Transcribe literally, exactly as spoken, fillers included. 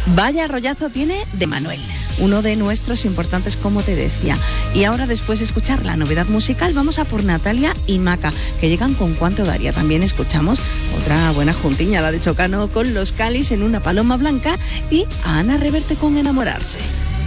Vaya rollazo tiene de Manuel, uno de nuestros importantes, como te decía. Y ahora, después de escuchar la novedad musical, vamos a por Natalia y Maca, que llegan con Cuánto daría. También escuchamos otra buena juntiña, la de Chocano con Los Calis en Una paloma blanca, y a Ana Reverte con Enamorarse.